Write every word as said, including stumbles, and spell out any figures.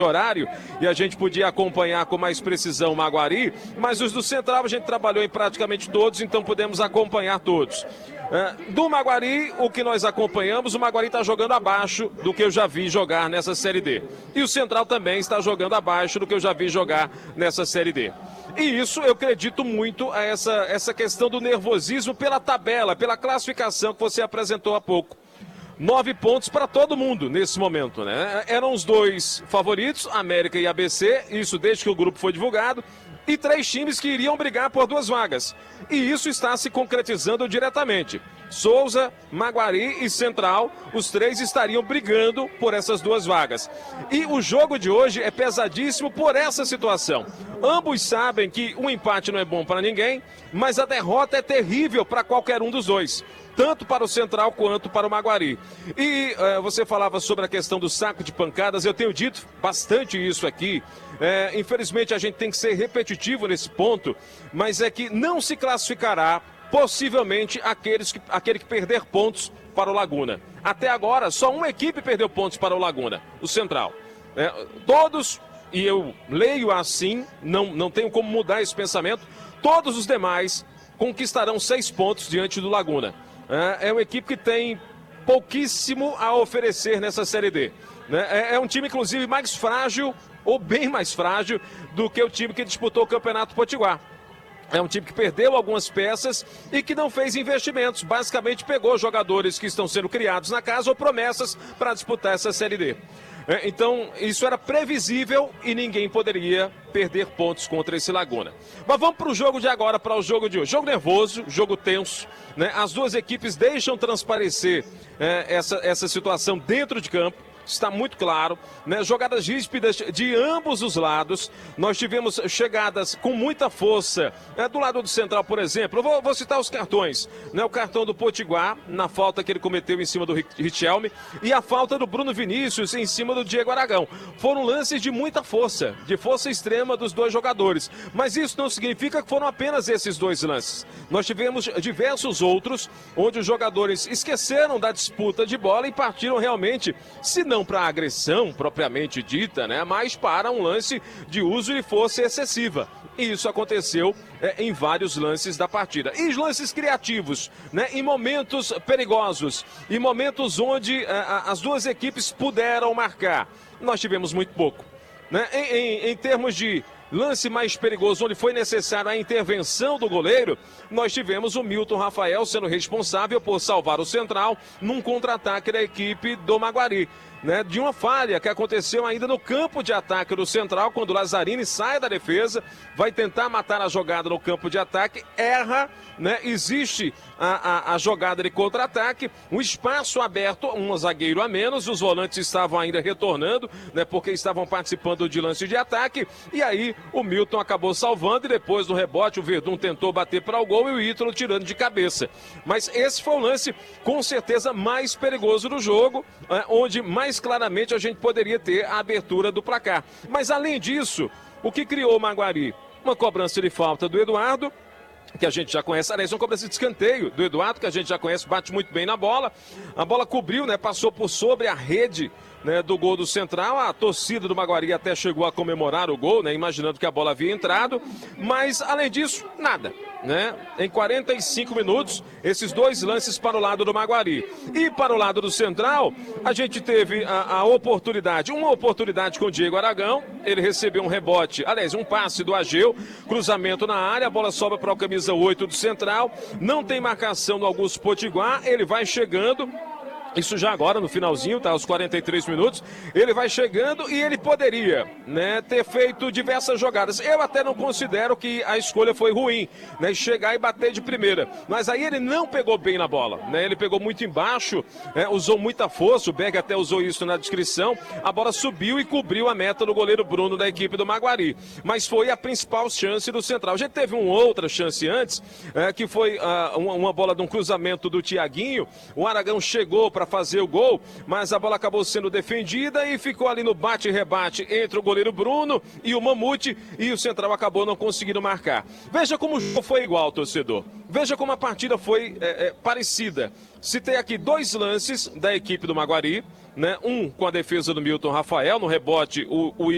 horário e a gente podia acompanhar com mais precisão o Maguari, mas os do Central a gente trabalhou em praticamente todos, então podemos acompanhar todos. É, do Maguari, o que nós acompanhamos, o Maguari está jogando abaixo do que eu já vi jogar nessa Série D. E o Central também está jogando abaixo do que eu já vi jogar nessa Série D. E isso eu acredito muito a essa, essa questão do nervosismo pela tabela, pela classificação que você apresentou há pouco. Nove pontos para todo mundo nesse momento, né? Eram os dois favoritos, América e A B C, isso desde que o grupo foi divulgado, e três times que iriam brigar por duas vagas. E isso está se concretizando diretamente. Souza, Maguari e Central, os três estariam brigando por essas duas vagas. E o jogo de hoje é pesadíssimo por essa situação. Ambos sabem que o empate não é bom para ninguém, mas a derrota é terrível para qualquer um dos dois. Tanto para o Central quanto para o Maguari. E uh, você falava sobre a questão do saco de pancadas, eu tenho dito bastante isso aqui. É, infelizmente a gente tem que ser repetitivo nesse ponto, mas é que não se classificará possivelmente aqueles que, aquele que perder pontos para o Laguna. Até agora, só uma equipe perdeu pontos para o Laguna, o Central. É, todos, e eu leio assim, não, não tenho como mudar esse pensamento, todos os demais conquistarão seis pontos diante do Laguna. É uma equipe que tem pouquíssimo a oferecer nessa Série D. É um time, inclusive, mais frágil, ou bem mais frágil, do que o time que disputou o Campeonato Potiguar. É um time que perdeu algumas peças e que não fez investimentos. Basicamente pegou jogadores que estão sendo criados na casa ou promessas para disputar essa Série D. É, então, isso era previsível e ninguém poderia perder pontos contra esse Laguna. Mas vamos para o jogo de agora, para o jogo de hoje. Jogo nervoso, jogo tenso, né? As duas equipes deixam transparecer é, essa, essa situação dentro de campo. Está muito claro, né? Jogadas ríspidas de ambos os lados. Nós tivemos chegadas com muita força, né? Do lado do Central, por exemplo. Eu vou, vou citar os cartões, né? O cartão do Potiguar, na falta que ele cometeu em cima do Richelme, e a falta do Bruno Vinícius em cima do Diego Aragão. Foram lances de muita força, de força extrema dos dois jogadores. Mas isso não significa que foram apenas esses dois lances. Nós tivemos diversos outros, onde os jogadores esqueceram da disputa de bola e partiram realmente, se não para a agressão propriamente dita, né, mas para um lance de uso de força excessiva. E isso aconteceu é, em vários lances da partida. E os lances criativos, né, em momentos perigosos, em momentos onde é, as duas equipes puderam marcar. Nós tivemos muito pouco. Né? Em, em, em termos de lance mais perigoso, onde foi necessária a intervenção do goleiro, nós tivemos o Milton Rafael sendo responsável por salvar o Central num contra-ataque da equipe do Maguari. Né, de uma falha que aconteceu ainda no campo de ataque do Central, quando o Lazzarini sai da defesa, vai tentar matar a jogada no campo de ataque, erra, né, existe a, a, a jogada de contra-ataque, um espaço aberto, um zagueiro a menos, os volantes estavam ainda retornando, né, porque estavam participando de lance de ataque, e aí o Milton acabou salvando, e depois do rebote o Verdun tentou bater para o gol e o Ítalo tirando de cabeça. Mas esse foi o lance, com certeza, mais perigoso do jogo, né, onde mais claramente a gente poderia ter a abertura do placar. Mas além disso, o que criou o Maguari? Uma cobrança de falta do Eduardo, que a gente já conhece, aliás, uma cobrança de escanteio do Eduardo, que a gente já conhece, bate muito bem na bola. A bola cobriu, né, passou por sobre a rede, né, do gol do Central. A torcida do Maguari até chegou a comemorar o gol, né, imaginando que a bola havia entrado, mas além disso, nada. Né? Em quarenta e cinco minutos, esses dois lances para o lado do Maguari. E para o lado do Central, a gente teve a, a oportunidade, uma oportunidade com o Diego Aragão, ele recebeu um rebote, aliás, um passe do Ageu, cruzamento na área, a bola sobra para o camisa oito do Central, não tem marcação do Augusto Potiguar, ele vai chegando. Isso já agora no finalzinho, tá? Aos quarenta e três minutos, ele vai chegando e ele poderia, né, ter feito diversas jogadas. Eu até não considero que a escolha foi ruim, né, chegar e bater de primeira. Mas aí ele não pegou bem na bola, né? Ele pegou muito embaixo, né, usou muita força, o Berg até usou isso na descrição. A bola subiu e cobriu a meta do goleiro Bruno da equipe do Maguari. Mas foi a principal chance do Central. A gente teve uma outra chance antes, é, que foi uh, uma, uma bola de um cruzamento do Tiaguinho. O Aragão chegou para para fazer o gol, mas a bola acabou sendo defendida e ficou ali no bate e rebate entre o goleiro Bruno e o Mamute, e o Central acabou não conseguindo marcar. Veja como o jogo foi igual, torcedor. Veja como a partida foi é, é, parecida. Citei aqui dois lances da equipe do Maguari, né? Um com a defesa do Milton Rafael, no rebote o, o